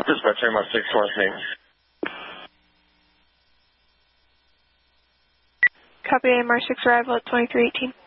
Dispatch AMR 6 last name. Copy AMR 6 arrival at 2318.